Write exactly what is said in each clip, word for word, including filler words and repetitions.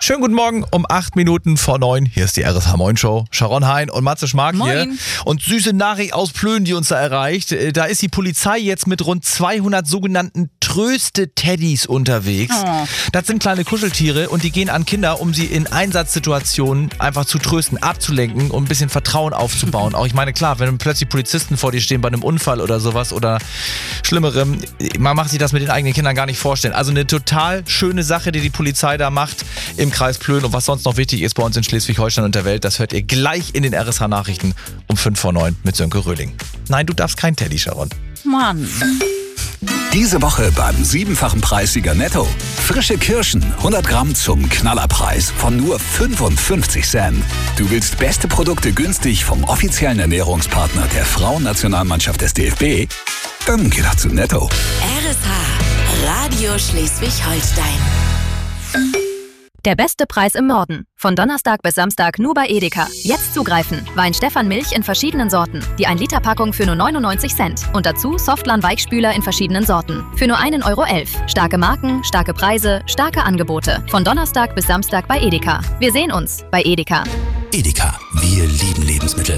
Schönen guten Morgen um acht Minuten vor neun. Hier ist die R S H Moin Show. Sharon Hein und Matze Schmark hier. Und süße Nachricht aus Plön, die uns da erreicht. Da ist die Polizei jetzt mit rund zweihundert sogenannten Tröste-Teddys unterwegs. Oh. Das sind kleine Kuscheltiere und die gehen an Kinder, um sie in Einsatzsituationen einfach zu trösten, abzulenken und ein bisschen Vertrauen aufzubauen. Auch ich meine, klar, wenn plötzlich Polizisten vor dir stehen bei einem Unfall oder sowas oder Schlimmerem, man macht sich das mit den eigenen Kindern gar nicht vorstellen. Also eine total schöne Sache, die die Polizei da macht im Kreis Plön. Und was sonst noch wichtig ist bei uns in Schleswig-Holstein und der Welt, das hört ihr gleich in den R S H-Nachrichten um fünf vor neun mit Sönke Röhling. Nein, du darfst kein Teddy, Sharon. Mann. Diese Woche beim siebenfachen Preissieger Netto. Frische Kirschen, hundert Gramm zum Knallerpreis von nur fünfundfünfzig Cent. Du willst beste Produkte günstig vom offiziellen Ernährungspartner der Frauennationalmannschaft des D F B? Dann geh doch zu Netto. R S H, Radio Schleswig-Holstein. Der beste Preis im Norden. Von Donnerstag bis Samstag nur bei Edeka. Jetzt zugreifen. Wein Stefan Milch in verschiedenen Sorten. Die ein Liter Packung für nur neunundneunzig Cent. Und dazu Softlan Weichspüler in verschiedenen Sorten. Für nur einen Euro elf. Starke Marken, starke Preise, starke Angebote. Von Donnerstag bis Samstag bei Edeka. Wir sehen uns bei Edeka. Edeka, wir lieben Lebensmittel.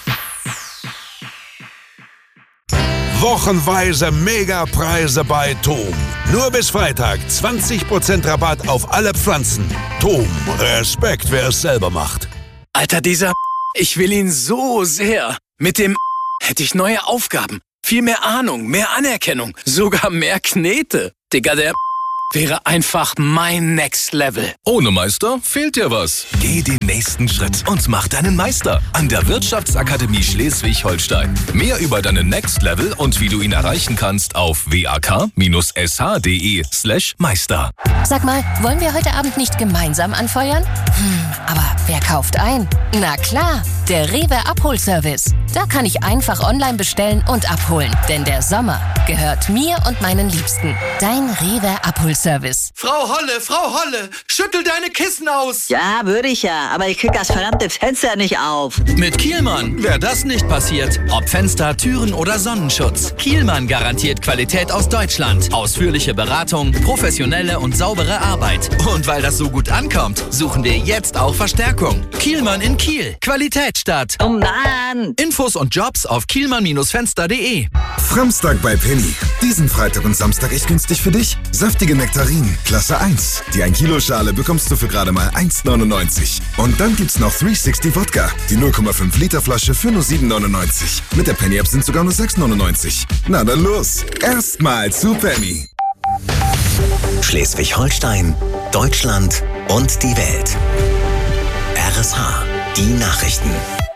Wochenweise Megapreise bei Tom. Nur bis Freitag zwanzig Prozent Rabatt auf alle Pflanzen. Tom, Respekt, wer es selber macht. Alter, dieser ich will ihn so sehr. Mit dem hätte ich neue Aufgaben, viel mehr Ahnung, mehr Anerkennung, sogar mehr Knete. Digga, der wäre einfach mein Next Level. Ohne Meister fehlt dir was. Geh den nächsten Schritt und mach deinen Meister an der Wirtschaftsakademie Schleswig-Holstein. Mehr über deinen Next Level und wie du ihn erreichen kannst auf wak-sh.de slash Meister. Sag mal, wollen wir heute Abend nicht gemeinsam anfeuern? Hm, aber wer kauft ein? Na klar, der Rewe Abholservice. Da kann ich einfach online bestellen und abholen. Denn der Sommer gehört mir und meinen Liebsten. Dein Rewe Abholservice. Frau Holle, Frau Holle, schüttel deine Kissen aus. Ja, würde ich ja, aber ich krieg das verdammte Fenster nicht auf. Mit Kielmann wäre das nicht passiert. Ob Fenster, Türen oder Sonnenschutz. Kielmann garantiert Qualität aus Deutschland. Ausführliche Beratung, professionelle und saubere Arbeit. Und weil das so gut ankommt, suchen wir jetzt auch Verstärkung. Kielmann in Kiel. Qualität statt. Oh Mann! Infos und Jobs auf kielmann Fenster punkt de. Samstag bei Penny. Diesen Freitag und Samstag echt günstig für dich. Saftige Nektarinen, Klasse eins. Die ein Kilo Schale bekommst du für gerade mal eins neunundneunzig. Und dann gibt's noch dreihundertsechzig Wodka. Die null Komma fünf Liter Flasche für nur sieben neunundneunzig. Mit der Penny App sind sogar nur sechs neunundneunzig. Na dann los. Erstmal zu Penny. Schleswig-Holstein, Deutschland und die Welt. R S H, die Nachrichten.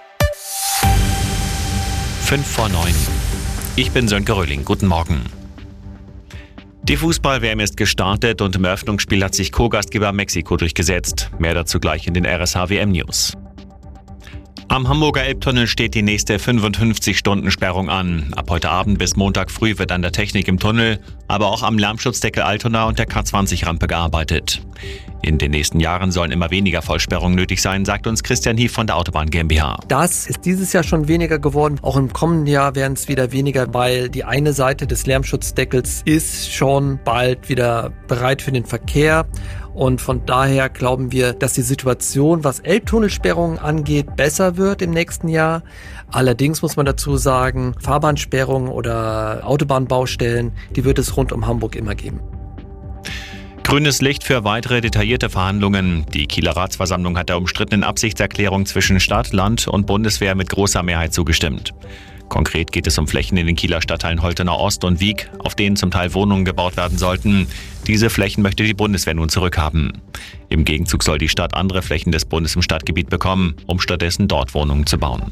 fünf vor neun. Ich bin Sönke Röhling. Guten Morgen. Die Fußball-W M ist gestartet und im Eröffnungsspiel hat sich Co-Gastgeber Mexiko durchgesetzt. Mehr dazu gleich in den R S H-W M-News. Am Hamburger Elbtunnel steht die nächste fünfundfünfzig-Stunden-Sperrung an. Ab heute Abend bis Montag früh wird an der Technik im Tunnel, aber auch am Lärmschutzdeckel Altona und der K zwanzig Rampe gearbeitet. In den nächsten Jahren sollen immer weniger Vollsperrungen nötig sein, sagt uns Christian Hief von der Autobahn GmbH. Das ist dieses Jahr schon weniger geworden. Auch im kommenden Jahr werden es wieder weniger, weil die eine Seite des Lärmschutzdeckels ist schon bald wieder bereit für den Verkehr. Und von daher glauben wir, dass die Situation, was Elbtunnelsperrungen angeht, besser wird im nächsten Jahr. Allerdings muss man dazu sagen, Fahrbahnsperrungen oder Autobahnbaustellen, die wird es rund um Hamburg immer geben. Grünes Licht für weitere detaillierte Verhandlungen. Die Kieler Ratsversammlung hat der umstrittenen Absichtserklärung zwischen Stadt, Land und Bundeswehr mit großer Mehrheit zugestimmt. Konkret geht es um Flächen in den Kieler Stadtteilen Holtenau Ost und Wiek, auf denen zum Teil Wohnungen gebaut werden sollten. Diese Flächen möchte die Bundeswehr nun zurückhaben. Im Gegenzug soll die Stadt andere Flächen des Bundes im Stadtgebiet bekommen, um stattdessen dort Wohnungen zu bauen.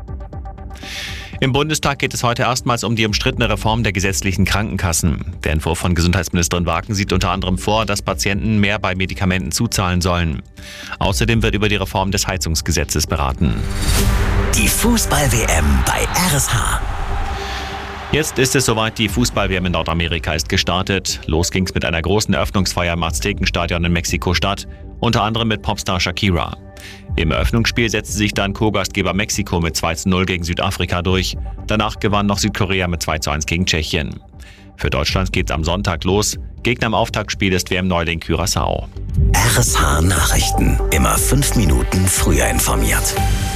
Im Bundestag geht es heute erstmals um die umstrittene Reform der gesetzlichen Krankenkassen. Der Entwurf von Gesundheitsministerin Wagen sieht unter anderem vor, dass Patienten mehr bei Medikamenten zuzahlen sollen. Außerdem wird über die Reform des Heizungsgesetzes beraten. Die Fußball-W M bei R S H. Jetzt ist es soweit, die Fußball-W M in Nordamerika ist gestartet. Los ging's mit einer großen Eröffnungsfeier im Aztekenstadion in Mexiko-Stadt, unter anderem mit Popstar Shakira. Im Eröffnungsspiel setzte sich dann Co-Gastgeber Mexiko mit zwei zu null gegen Südafrika durch. Danach gewann noch Südkorea mit zwei zu eins gegen Tschechien. Für Deutschland geht's am Sonntag los. Gegner im Auftaktspiel ist W M-Neuling Curaçao. R S H Nachrichten. Immer fünf Minuten früher informiert.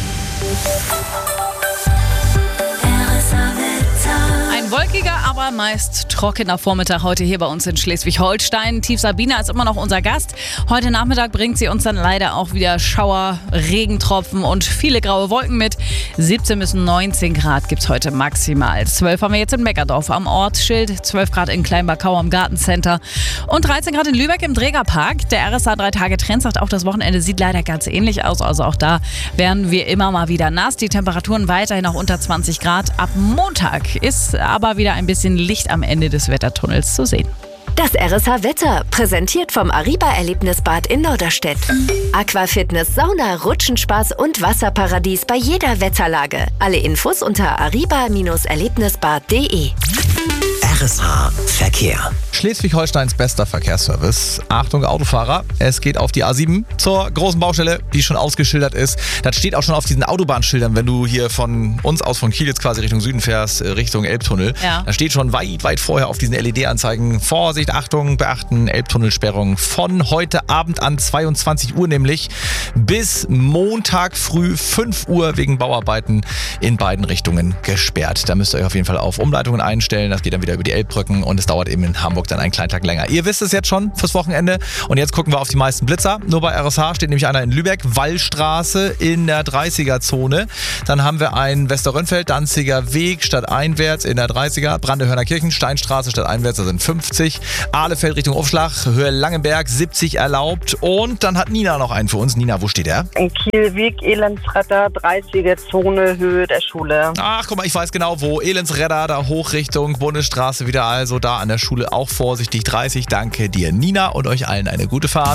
Wolkiger, aber meist trockener Vormittag heute hier bei uns in Schleswig-Holstein. Tief Sabina ist immer noch unser Gast. Heute Nachmittag bringt sie uns dann leider auch wieder Schauer, Regentropfen und viele graue Wolken mit. siebzehn bis neunzehn Grad gibt es heute maximal. zwölf haben wir jetzt in Beckerdorf am Ortsschild, zwölf Grad in Kleinbachau am Gartencenter und dreizehn Grad in Lübeck im Trägerpark. Der R S A drei Tage Trend sagt auch, das Wochenende sieht leider ganz ähnlich aus. Also auch da werden wir immer mal wieder nass. Die Temperaturen weiterhin noch unter zwanzig Grad. Ab Montag ist aber aber wieder ein bisschen Licht am Ende des Wettertunnels zu sehen. Das R S H-Wetter, präsentiert vom Ariba-Erlebnisbad in Norderstedt. Aquafitness, Sauna, Rutschenspaß und Wasserparadies bei jeder Wetterlage. Alle Infos unter ariba Erlebnisbad punkt de. R S H Verkehr. Schleswig-Holsteins bester Verkehrsservice. Achtung Autofahrer, es geht auf die A sieben zur großen Baustelle, die schon ausgeschildert ist. Das steht auch schon auf diesen Autobahnschildern, wenn du hier von uns aus von Kiel jetzt quasi Richtung Süden fährst, Richtung Elbtunnel. Ja. Da steht schon weit, weit vorher auf diesen L E D-Anzeigen: Vorsicht, Achtung, beachten, Elbtunnelsperrung von heute Abend an zweiundzwanzig Uhr nämlich bis Montag früh fünf Uhr wegen Bauarbeiten in beiden Richtungen gesperrt. Da müsst ihr euch auf jeden Fall auf Umleitungen einstellen. Das geht dann wieder über die Elbbrücken und es dauert eben in Hamburg dann einen kleinen Tag länger. Ihr wisst es jetzt schon fürs Wochenende und jetzt gucken wir auf die meisten Blitzer. Nur bei R S H steht nämlich einer in Lübeck, Wallstraße in der dreißiger-Zone. Dann haben wir einen Westerrönfeld, Danziger Weg stadteinwärts in der dreißiger, Brandehörner Kirchen, Steinstraße stadteinwärts, da sind fünfzig, Ahlefeld Richtung Aufschlag, Höhe Langenberg, siebzig erlaubt und dann hat Nina noch einen für uns. Nina, wo steht er? In Kielweg, Elendsretter, dreißiger-Zone, Höhe der Schule. Ach, guck mal, ich weiß genau wo. Elendsretter, da hoch Richtung Bundesstraße wieder, also da an der Schule auch vorsichtig dreißig. Danke dir, Nina, und euch allen eine gute Fahrt.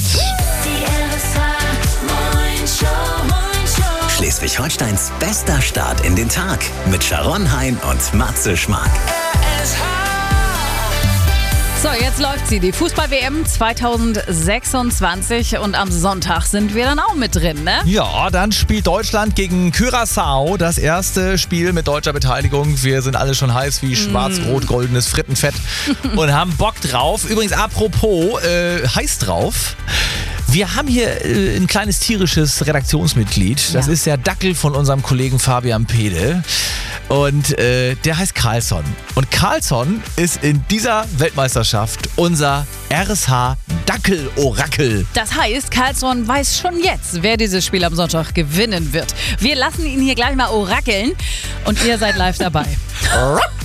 Schleswig-Holsteins bester Start in den Tag mit Sharon Hein und Matze Schmark. So, jetzt läuft sie, die Fußball-W M zweitausendsechsundzwanzig und am Sonntag sind wir dann auch mit drin, ne? Ja, dann spielt Deutschland gegen Curaçao, das erste Spiel mit deutscher Beteiligung. Wir sind alle schon heiß wie schwarz-rot-goldenes Frittenfett und haben Bock drauf. Übrigens, apropos, äh, heiß drauf. Wir haben hier äh, ein kleines tierisches Redaktionsmitglied. Das ja. ist der Dackel von unserem Kollegen Fabian Pede. Und äh, der heißt Carlsson. Und Carlsson ist in dieser Weltmeisterschaft unser R S H-Dackel-Orakel. Das heißt, Carlsson weiß schon jetzt, wer dieses Spiel am Sonntag gewinnen wird. Wir lassen ihn hier gleich mal orakeln und ihr seid live dabei.